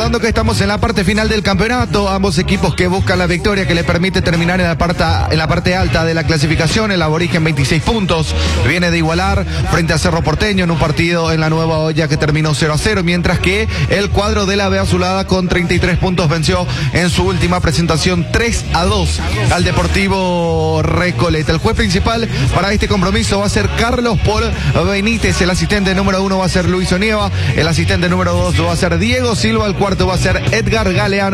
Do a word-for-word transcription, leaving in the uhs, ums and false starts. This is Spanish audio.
Recordando que estamos en la parte final del campeonato, ambos equipos que buscan la victoria que le permite terminar en la parte, en la parte alta de la clasificación. El Aborigen veintiséis puntos, viene de igualar frente a Cerro Porteño en un partido en la Nueva Olla que terminó cero a cero, mientras que el cuadro de la B Azulada con treinta y tres puntos venció en su última presentación tres a dos al Deportivo Recoleta. El juez principal para este compromiso va a ser Carlos Paul Benítez, el asistente número uno va a ser Luis Onieva, el asistente número dos va a ser Diego Silva, el cuarto va a ser Edgar Galeano.